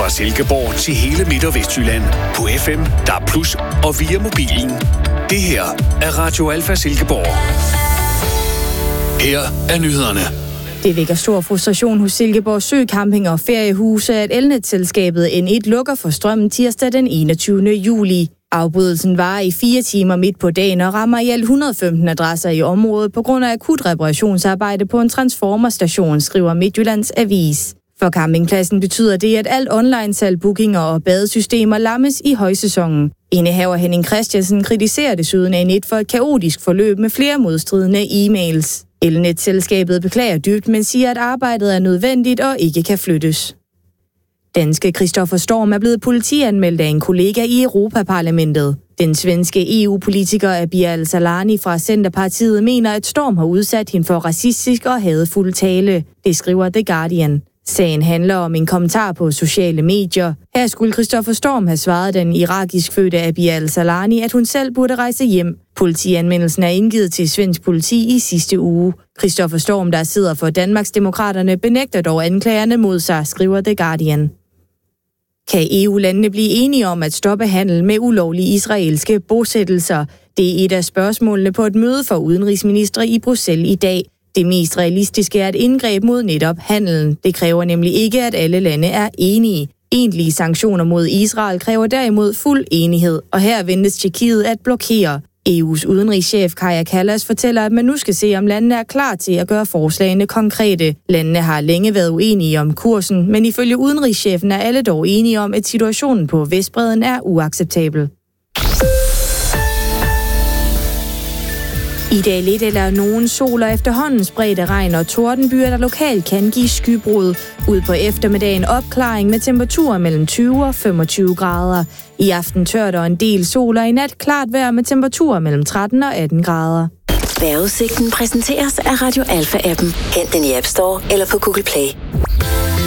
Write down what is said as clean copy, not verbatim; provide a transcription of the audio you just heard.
Fra Silkeborg til hele Midt- og Vestjylland. På FM, DAB+, og via mobilen. Det her er Radio Alfa Silkeborg. Her er nyhederne. Det vækker stor frustration hos Silkeborg Sø Camping og Feriehuse, at elnetselskabet N1 lukker for strømmen tirsdag den 21. juli. Afbrydelsen varer i 4 timer midt på dagen og rammer i alt 115 adresser i området på grund af akut reparationsarbejde på en transformerstation, skriver Midtjyllands Avis. For campingpladsen betyder det, at alt online-salg, bookinger og badesystemer lammes i højsæsonen. Indehaver Henning Christiansen kritiserer desuden N1 for et kaotisk forløb med flere modstridende e-mails. Elnetselskabet beklager dybt, men siger, at arbejdet er nødvendigt og ikke kan flyttes. Danske Christoffer Storm er blevet politianmeldt af en kollega i Europaparlamentet. Den svenske EU-politiker Abir Al-Salani fra Centerpartiet mener, at Storm har udsat hende for racistisk og hadefuld tale. Det skriver The Guardian. Sagen handler om en kommentar på sociale medier. Her skulle Christoffer Storm have svaret den irakisk fødte Abir Al-Salani, at hun selv burde rejse hjem. Politianmeldelsen er indgivet til svensk politi i sidste uge. Christoffer Storm, der sidder for Danmarksdemokraterne, benægter dog anklagerne mod sig, skriver The Guardian. Kan EU-landene blive enige om at stoppe handel med ulovlige israelske bosættelser? Det er et af spørgsmålene på et møde for udenrigsministre i Bruxelles i dag. Det mest realistiske er et indgreb mod netop handelen. Det kræver nemlig ikke, at alle lande er enige. Egentlige sanktioner mod Israel kræver derimod fuld enighed, og her ventes Tjekkiet at blokere. EU's udenrigschef Kaja Kallas fortæller, at man nu skal se, om landene er klar til at gøre forslagene konkrete. Landene har længe været uenige om kursen, men ifølge udenrigschefen er alle dog enige om, at situationen på Vestbredden er uacceptabel. I dag lidt eller nogen sol og efterhånden spredte regn og tordenbyer, der lokalt kan give skybrud. Ud på eftermiddagen opklaring med temperaturer mellem 20 og 25 grader. I aften tørt og en del sol, og i nat klart vejr med temperaturer mellem 13 og 18 grader. Vejrudsigten præsenteres af Radio Alfa-appen. Hent den i App Store eller på Google Play.